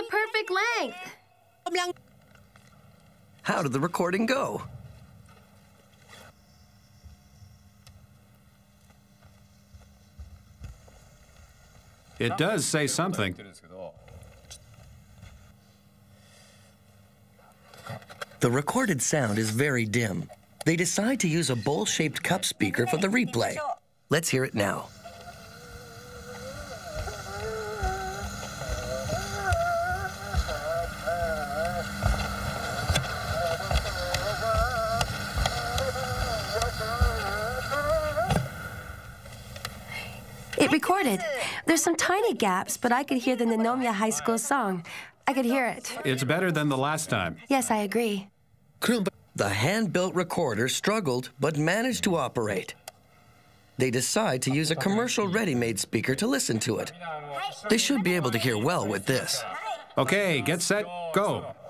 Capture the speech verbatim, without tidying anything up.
the perfect length. How did the recording go? It does say something. The recorded sound is very dim. They decide to use a bowl-shaped cup speaker for the replay. Let's hear it now. It recorded. There's some tiny gaps, but I could hear the Ninomia High School song. I could hear it. It's better than the last time. Yes, I agree. The hand-built recorder struggled, but managed to operate. They decide to use a commercial ready-made speaker to listen to it. They should be able to hear well with this. Okay, get set, go.